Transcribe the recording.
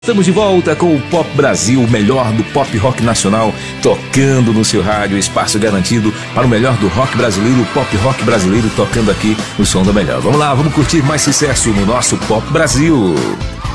Estamos de volta com o Pop Brasil, o melhor do pop rock nacional, tocando no seu rádio, espaço garantido para o melhor do rock brasileiro, o pop rock brasileiro tocando aqui no som do melhor. Vamos lá, vamos curtir mais sucesso no nosso Pop Brasil.